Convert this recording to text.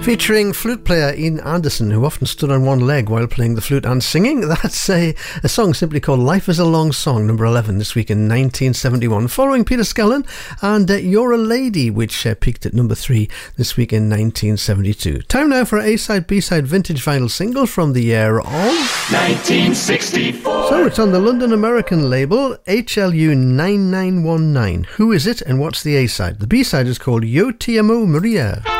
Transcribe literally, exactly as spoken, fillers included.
Featuring flute player Ian Anderson, who often stood on one leg while playing the flute and singing. That's a, a song simply called Life is a Long Song, number eleven this week in nineteen seventy-one. Following Peter Skellern and uh, You're a Lady, which uh, peaked at number three this week in nineteen seventy-two. Time now for A-side, B-side vintage vinyl single from the year of nineteen sixty-four. So it's on the London American label H L U nine nine one nine. Who is it and what's the A-side? The B-side is called Yo Te Amo Maria.